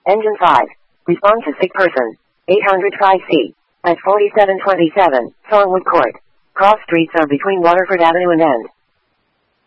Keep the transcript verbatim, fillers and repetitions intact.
Engine five. Respond to sick person. eight hundred five C. At forty-seven twenty-seven, Songwood Court. Cross streets are between Waterford Avenue and End.